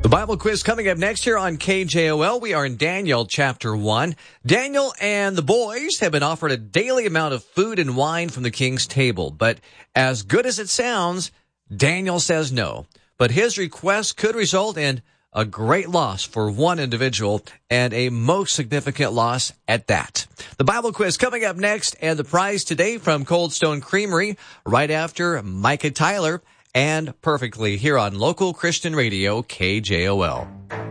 The Bible quiz coming up next here on KJOL. We are in Daniel chapter 1. Daniel and the boys have been offered a daily amount of food and wine from the king's table. But as good as it sounds, Daniel says no. But his request could result in a great loss for one individual and a most significant loss at that. The Bible quiz coming up next, and the prize today from Cold Stone Creamery right after Micah Tyler and Perfectly here on Local Christian Radio KJOL.